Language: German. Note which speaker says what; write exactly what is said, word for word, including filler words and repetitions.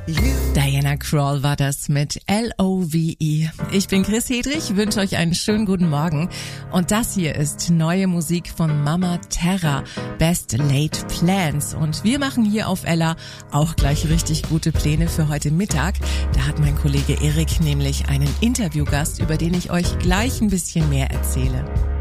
Speaker 1: Diana Krall war das mit L O V E. Ich bin Chris Hedrich, wünsche euch einen schönen guten Morgen. Und das hier ist neue Musik von Mama Terra, Best Laid Plans. Und wir machen hier auf Ella auch gleich richtig gute Pläne für heute Mittag. Da hat mein Kollege Erik nämlich einen Interviewgast, über den ich euch gleich ein bisschen mehr erzähle.